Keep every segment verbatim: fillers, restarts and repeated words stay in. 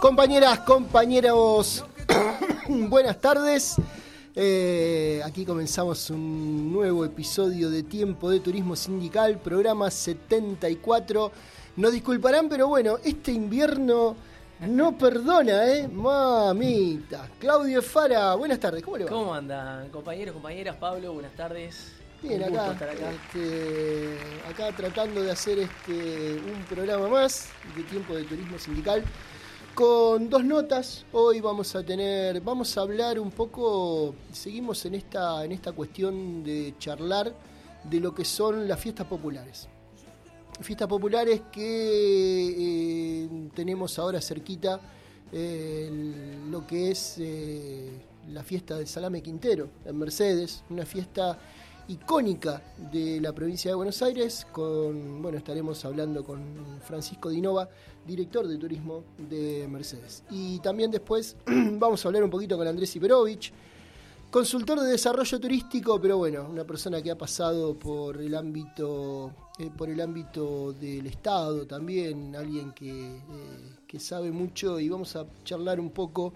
Compañeras, compañeros, buenas tardes. Eh, aquí comenzamos un nuevo episodio de Tiempo de Turismo Sindical, programa setenta y cuatro. Nos disculparán, pero bueno, este invierno no perdona, ¿eh? Mamita. Claudio Fara, buenas tardes, ¿cómo le va? ¿Cómo andan, compañeros, compañeras? Pablo, buenas tardes. Bien, un acá, estar acá. Este, acá tratando de hacer este un programa más de Tiempo de Turismo Sindical con dos notas. Hoy vamos a tener, vamos a hablar un poco, seguimos en esta, en esta cuestión de charlar de lo que son las fiestas populares. Fiestas populares que eh, tenemos ahora cerquita, eh, el, lo que es eh, la fiesta del Salame Quintero en Mercedes, una fiesta icónica de la provincia de Buenos Aires. Con, bueno, estaremos hablando con Francisco Dinova, director de turismo de Mercedes. Y también después vamos a hablar un poquito con Andrés Iperovich, consultor de desarrollo turístico, pero bueno, una persona que ha pasado por el ámbito eh, por el ámbito del Estado también, alguien que, eh, que sabe mucho, y vamos a charlar un poco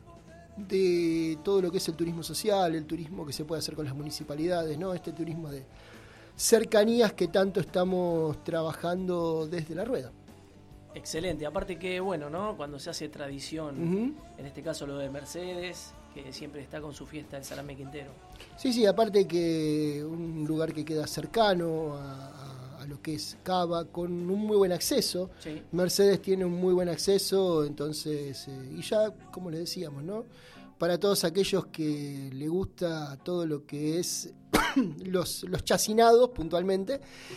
de todo lo que es el turismo social, el turismo que se puede hacer con las municipalidades, ¿no? Este turismo de cercanías que tanto estamos trabajando desde la rueda. Excelente, aparte que bueno, ¿no? Cuando se hace tradición, uh-huh. en este caso lo de Mercedes, que siempre está con su fiesta del Salame Quintero. Sí, sí, aparte que un lugar que queda cercano a, a, a lo que es Cava, con un muy buen acceso. Sí. Mercedes tiene un muy buen acceso, entonces, eh, y ya, como les decíamos, ¿no? Para todos aquellos que le gusta todo lo que es los, los chacinados, puntualmente,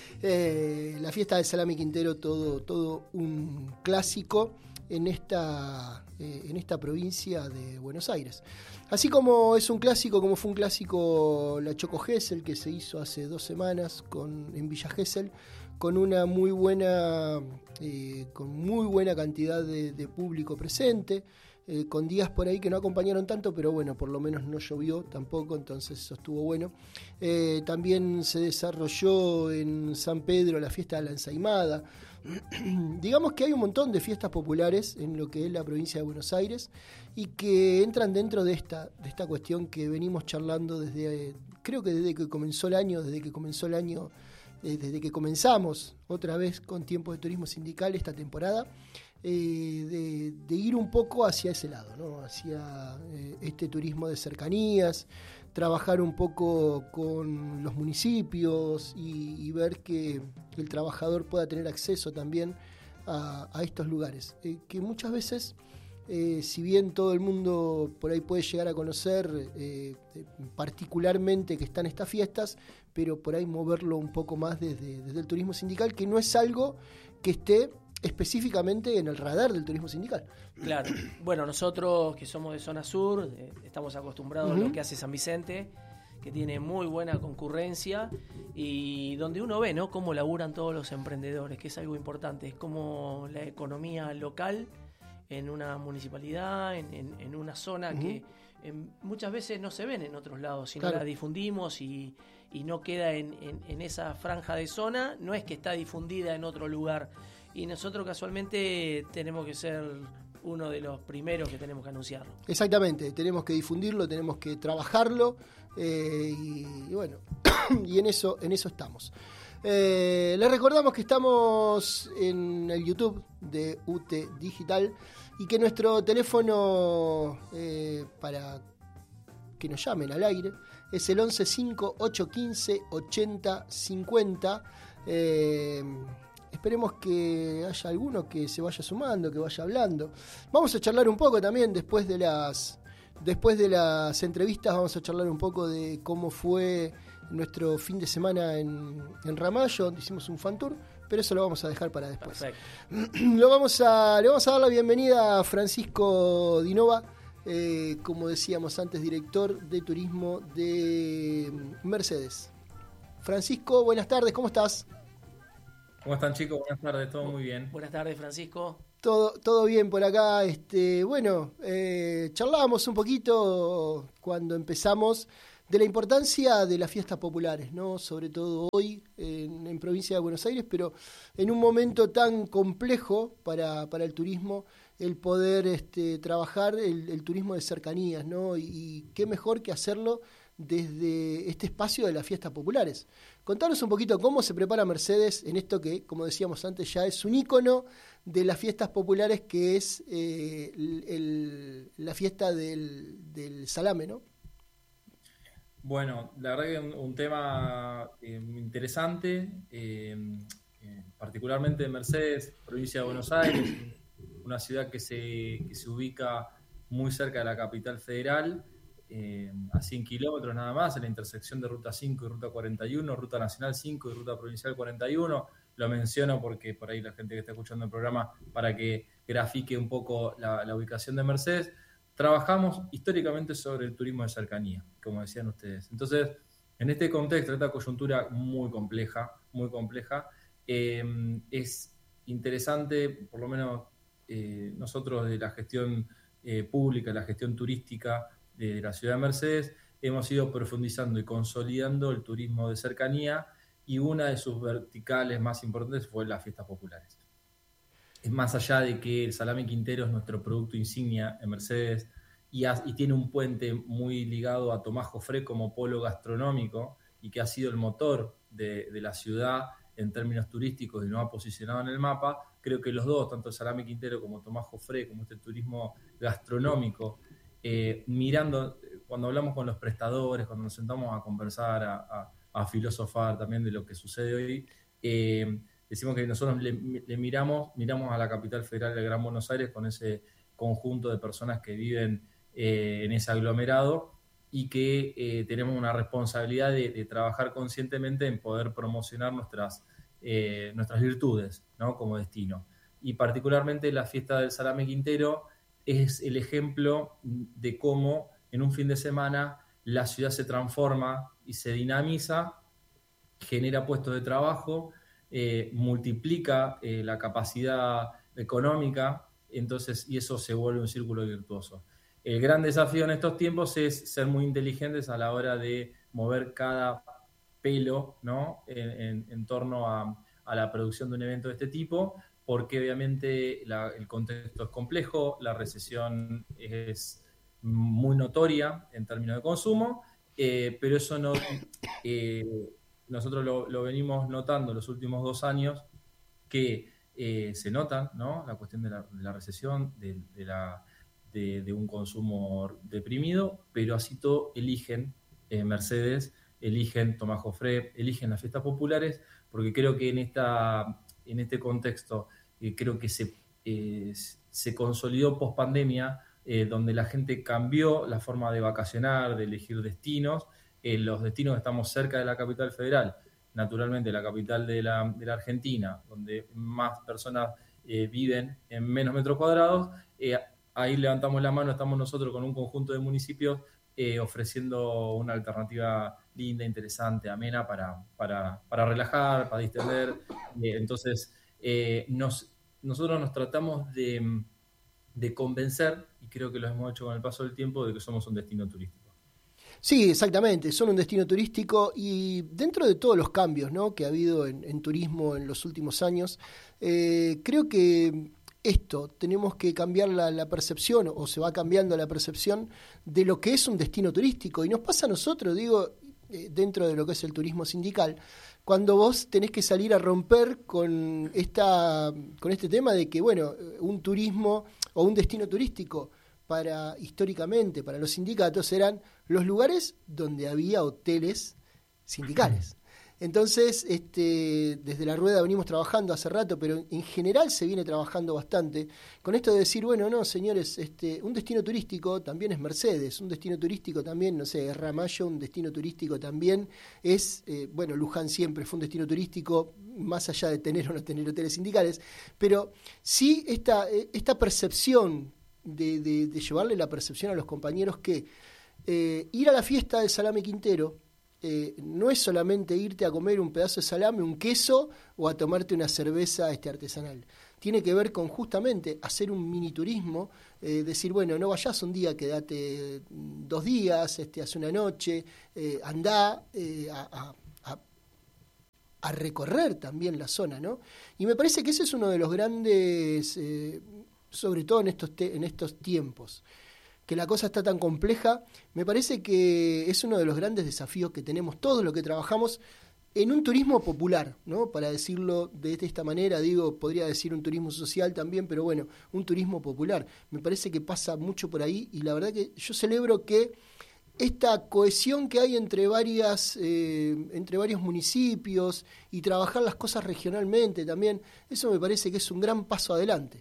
eh, la fiesta del Salame Quintero, todo, todo un clásico en esta, eh, en esta provincia de Buenos Aires. Así como es un clásico, como fue un clásico la Choco Gesell, que se hizo hace dos semanas con, en Villa Gesell, con una muy buena, eh, con muy buena cantidad de, de público presente, eh, con días por ahí que no acompañaron tanto, pero bueno, por lo menos no llovió tampoco, entonces eso estuvo bueno. Eh, también se desarrolló en San Pedro la fiesta de la ensaimada. Digamos que hay un montón de fiestas populares en lo que es la provincia de Buenos Aires y que entran dentro de esta, de esta cuestión que venimos charlando desde, eh, creo que desde que comenzó el año, desde que comenzó el año, eh, desde que comenzamos otra vez con Tiempo de Turismo Sindical esta temporada, eh, de, de ir un poco hacia ese lado, ¿no? Hacia eh, este turismo de cercanías, trabajar un poco con los municipios y, y ver que, que el trabajador pueda tener acceso también a, a estos lugares, eh, que muchas veces, eh, si bien todo el mundo por ahí puede llegar a conocer eh, particularmente que están estas fiestas, pero por ahí moverlo un poco más desde, desde el turismo sindical, que no es algo que esté específicamente en el radar del turismo sindical. Claro, bueno, nosotros que somos de zona sur, eh, estamos acostumbrados uh-huh. a lo que hace San Vicente, que tiene muy buena concurrencia y donde uno ve, ¿no?, cómo laburan todos los emprendedores, que es algo importante, es como la economía local en una municipalidad, en, en, en una zona uh-huh. que en, muchas veces no se ven en otros lados, si claro. no la difundimos y, y no queda en, en, en esa franja de zona, no es que está difundida en otro lugar. Y nosotros casualmente tenemos que ser uno de los primeros que tenemos que anunciarlo. Exactamente, tenemos que difundirlo, tenemos que trabajarlo eh, y, y bueno, y en eso, en eso estamos. Eh, les recordamos que estamos en el YouTube de U T Digital y que nuestro teléfono eh, para que nos llamen al aire es el once cinco ocho uno cinco ochenta cincuenta. Eh, Esperemos que haya alguno que se vaya sumando, que vaya hablando. Vamos a charlar un poco también después de las después de las entrevistas, vamos a charlar un poco de cómo fue nuestro fin de semana en, en Ramallo, donde hicimos un fan tour, pero eso lo vamos a dejar para después. Perfecto. Lo vamos a, le vamos a dar la bienvenida a Francisco Dinova, eh, como decíamos antes, director de turismo de Mercedes. Francisco, buenas tardes, ¿cómo estás? ¿Cómo están, chicos? Buenas tardes, todo muy bien. Buenas tardes, Francisco. Todo, todo bien por acá. Este, bueno, eh, charlábamos un poquito cuando empezamos de la importancia de las fiestas populares, ¿no? Sobre todo hoy en, en provincia de Buenos Aires, pero en un momento tan complejo para, para el turismo, el poder este, trabajar el, el turismo de cercanías, ¿no? Y, y qué mejor que hacerlo desde este espacio de las fiestas populares. Contanos un poquito cómo se prepara Mercedes en esto que, como decíamos antes, ya es un ícono de las fiestas populares, que es eh, el, el, la fiesta del, del salame, ¿no? Bueno, la verdad que es un, un tema eh, interesante, eh, eh, particularmente de Mercedes, provincia de Buenos Aires, una ciudad que se, que se ubica muy cerca de la capital federal, eh, a cien kilómetros nada más, en la intersección de Ruta cinco y Ruta cuarenta y uno, Ruta Nacional cinco y Ruta Provincial cuarenta y uno. Lo menciono porque por ahí la gente que está escuchando el programa, para que grafique un poco la, la ubicación de Mercedes. Trabajamos históricamente sobre el turismo de cercanía, como decían ustedes. Entonces, en este contexto, esta coyuntura muy compleja, muy compleja, eh, es interesante, por lo menos eh, nosotros de la gestión eh, pública, la gestión turística de la ciudad de Mercedes, hemos ido profundizando y consolidando el turismo de cercanía, y una de sus verticales más importantes fue las fiestas populares. Es más allá de que el salame quintero es nuestro producto insignia en Mercedes y, ha, y tiene un puente muy ligado a Tomás Jofré como polo gastronómico, y que ha sido el motor de, de la ciudad en términos turísticos y nos ha posicionado en el mapa. Creo que los dos, tanto el salame quintero como Tomás Jofré, como este turismo gastronómico, eh, mirando, cuando hablamos con los prestadores, cuando nos sentamos a conversar, a, a, a filosofar también de lo que sucede hoy, eh, decimos que nosotros le, le miramos, miramos a la capital federal del Gran Buenos Aires con ese conjunto de personas que viven eh, en ese aglomerado, y que eh, tenemos una responsabilidad de, de trabajar conscientemente en poder promocionar nuestras, eh, nuestras virtudes, ¿no? Como destino. Y particularmente la fiesta del salame quintero es el ejemplo de cómo en un fin de semana la ciudad se transforma y se dinamiza, genera puestos de trabajo, eh, multiplica eh, la capacidad económica, entonces, y eso se vuelve un círculo virtuoso. El gran desafío en estos tiempos es ser muy inteligentes a la hora de mover cada pelo, ¿no? en, en, en torno a, a la producción de un evento de este tipo, porque obviamente la, el contexto es complejo, la recesión es muy notoria en términos de consumo, eh, pero eso no... Eh, nosotros lo, lo venimos notando los últimos dos años, que eh, se nota, ¿no? La cuestión de la, de la recesión, de, de, la, de, de un consumo deprimido, pero así todo eligen eh, Mercedes, eligen Tomás Jofré, eligen las fiestas populares, porque creo que en, esta, en este contexto eh, creo que se, eh, se consolidó post pandemia, eh, donde la gente cambió la forma de vacacionar, de elegir destinos. Eh, los destinos, estamos cerca de la capital federal, naturalmente la capital de la, de la Argentina, donde más personas eh, viven en menos metros cuadrados, eh, ahí levantamos la mano, estamos nosotros con un conjunto de municipios eh, ofreciendo una alternativa linda, interesante, amena para, para, para relajar, para distender. Eh, entonces, eh, nos, nosotros nos tratamos de, de convencer, y creo que lo hemos hecho con el paso del tiempo, de que somos un destino turístico. Sí, exactamente, son un destino turístico, y dentro de todos los cambios, ¿no?, que ha habido en, en turismo en los últimos años, eh, creo que esto, tenemos que cambiar la, la percepción, o se va cambiando la percepción de lo que es un destino turístico, y nos pasa a nosotros, digo, eh, dentro de lo que es el turismo sindical, cuando vos tenés que salir a romper con esta, con este tema de que, bueno, un turismo o un destino turístico para históricamente, para los sindicatos, eran los lugares donde había hoteles sindicales. Entonces, este, desde La Rueda venimos trabajando hace rato, pero en general se viene trabajando bastante con esto de decir, bueno, no, señores, este, un destino turístico también es Mercedes, un destino turístico también, no sé, es Ramallo, un destino turístico también es, eh, bueno, Luján siempre fue un destino turístico, más allá de tener o no tener hoteles sindicales, pero sí esta, esta percepción de, de, de llevarle la percepción a los compañeros que eh, ir a la fiesta del salame quintero Eh, no es solamente irte a comer un pedazo de salame, un queso, o a tomarte una cerveza este, artesanal. tiene que ver con justamente hacer un mini turismo, eh, decir, bueno, no vayas un día, quédate dos días, este, hace una noche, eh, andá eh, a, a, a recorrer también la zona, ¿no? Y me parece que ese es uno de los grandes, eh, sobre todo en estos, te, en estos tiempos, que la cosa está tan compleja, me parece que es uno de los grandes desafíos que tenemos todos los que trabajamos en un turismo popular, ¿no? Para decirlo de esta manera, digo, podría decir un turismo social también, pero bueno, un turismo popular. Me parece que pasa mucho por ahí y la verdad que yo celebro que esta cohesión que hay entre varias eh, entre varios municipios y trabajar las cosas regionalmente también, eso me parece que es un gran paso adelante.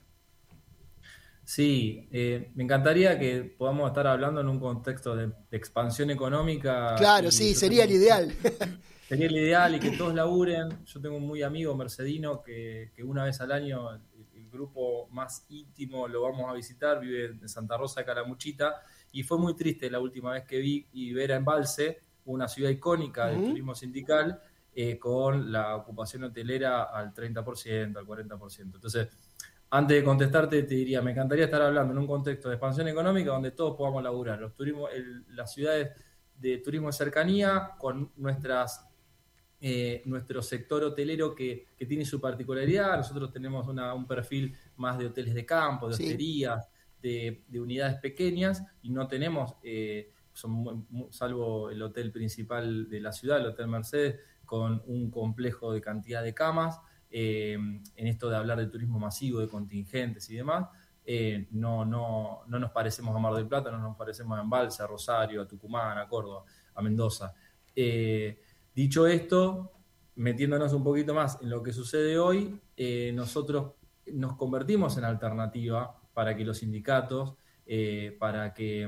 Sí, eh, me encantaría que podamos estar hablando en un contexto de, de expansión económica. Claro, sí, sería tengo, el ideal. Sería el ideal y que todos laburen. Yo tengo un muy amigo mercedino que, que una vez al año el, el grupo más íntimo lo vamos a visitar, vive en Santa Rosa de Calamuchita, y fue muy triste la última vez que vi y ver a Embalse, una ciudad icónica del uh-huh. turismo sindical, eh, con la ocupación hotelera al treinta por ciento, al cuarenta por ciento. Entonces, antes de contestarte, te diría, me encantaría estar hablando en un contexto de expansión económica donde todos podamos laburar. Los turismo, el, las ciudades de turismo de cercanía, con nuestras eh, nuestro sector hotelero que, que tiene su particularidad. Nosotros tenemos una, un perfil más de hoteles de campo, de hosterías, sí. de, de unidades pequeñas, y no tenemos, eh, son muy, muy, salvo el hotel principal de la ciudad, el Hotel Mercedes, con un complejo de cantidad de camas. Eh, en esto de hablar de turismo masivo, de contingentes y demás, eh, no, no, no nos parecemos a Mar del Plata, no nos parecemos a Embalse, a Rosario, a Tucumán, a Córdoba, a Mendoza. Eh, dicho esto, metiéndonos un poquito más en lo que sucede hoy, eh, nosotros nos convertimos en alternativa para que los sindicatos, eh, para que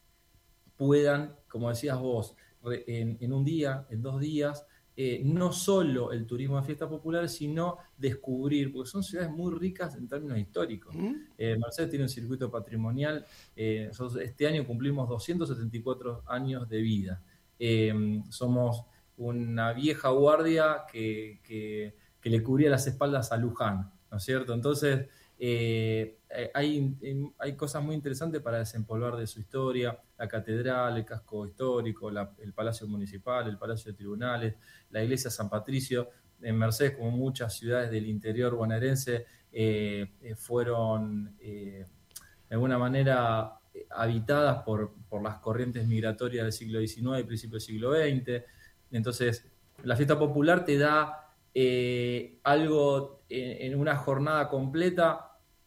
puedan, como decías vos, en, en un día, en dos días, Eh, no solo el turismo de fiestas populares, sino descubrir, porque son ciudades muy ricas en términos históricos. ¿Mm? Eh, Mercedes tiene un circuito patrimonial, eh, nosotros este año cumplimos doscientos setenta y cuatro años de vida. Eh, somos una vieja guardia que, que, que le cubría las espaldas a Luján, ¿no es cierto? Entonces, eh, hay, hay cosas muy interesantes para desempolvar de su historia, la catedral, el casco histórico, la, el Palacio Municipal, el Palacio de Tribunales, la iglesia San Patricio. En Mercedes, como muchas ciudades del interior bonaerense, eh, eh, fueron eh, de alguna manera habitadas por, por las corrientes migratorias del siglo diecinueve y principio del siglo veinte. Entonces, la fiesta popular te da eh, algo en, en una jornada completa.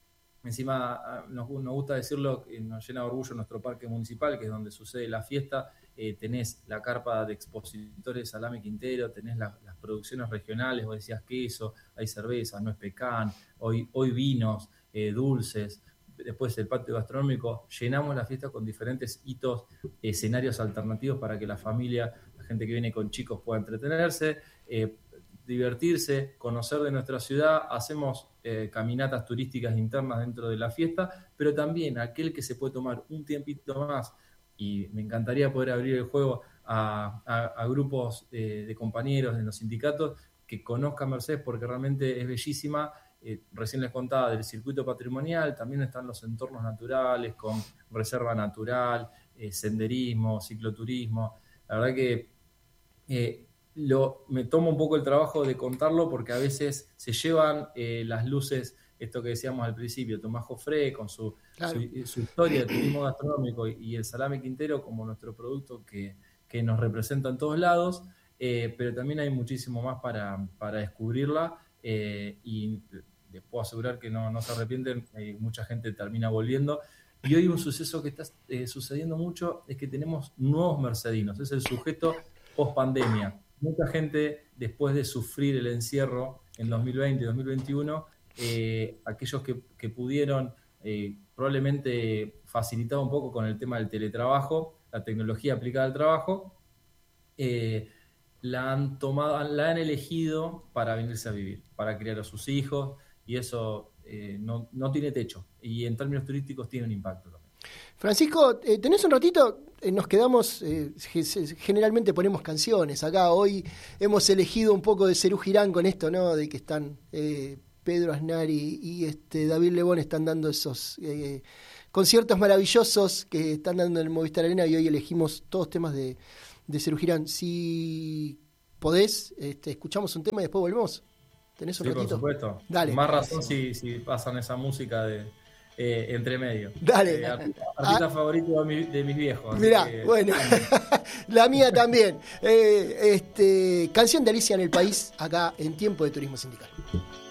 Encima nos, nos gusta decirlo, nos llena de orgullo nuestro parque municipal, que es donde sucede la fiesta. Eh, tenés la carpa de expositores Salame Quintero, tenés la, las producciones regionales, vos decías queso, hay cervezas, nuez pecan, hoy, hoy vinos, eh, dulces. Después el patio gastronómico, llenamos la fiesta con diferentes hitos, escenarios alternativos para que la familia, la gente que viene con chicos pueda entretenerse, eh, divertirse, conocer de nuestra ciudad. Hacemos eh, caminatas turísticas internas dentro de la fiesta, pero también aquel que se puede tomar un tiempito más, y me encantaría poder abrir el juego a, a, a grupos eh, de compañeros de los sindicatos que conozcan Mercedes, porque realmente es bellísima. Eh, recién les contaba del circuito patrimonial, también están los entornos naturales con reserva natural, eh, senderismo, cicloturismo. La verdad que eh, Lo, me tomo un poco el trabajo de contarlo, porque a veces se llevan eh, las luces, esto que decíamos al principio, Tomás Jofré con su, claro. su, su historia de turismo gastronómico, y, y el Salame Quintero como nuestro producto que, que nos representa en todos lados, eh, pero también hay muchísimo más para, para descubrirla, eh, y les puedo asegurar que no, no se arrepienten, eh, mucha gente termina volviendo. Y hoy un suceso que está eh, sucediendo mucho es que tenemos nuevos mercedinos, es el sujeto post pandemia. Mucha gente, después de sufrir el encierro en dos mil veinte y dos mil veintiuno, eh, aquellos que, que pudieron, eh, probablemente facilitado un poco con el tema del teletrabajo, la tecnología aplicada al trabajo, eh, la han tomado, la han elegido para venirse a vivir, para criar a sus hijos, y eso eh, no, no tiene techo, y en términos turísticos tiene un impacto también. Francisco, eh, ¿tenés un ratito? Eh, nos quedamos, eh, generalmente ponemos canciones acá. Hoy hemos elegido un poco de Serú Girán con esto, ¿no? De que están eh, Pedro Aznar y, y este David Lebón están dando esos eh, conciertos maravillosos que están dando en el Movistar Arena, y hoy elegimos todos temas de, de Serú Girán. Si podés, este, escuchamos un tema y después volvemos. ¿Tenés un sí, ratito? por supuesto. Dale. Más razón si, si pasan esa música de eh, entre medio. Dale. Eh, artista artista ah, favorito de, mi, de mis viejos. Mirá, que, bueno, la mía también. Eh, este, canción de Alicia en el País, acá en Tiempo de Turismo Sindical.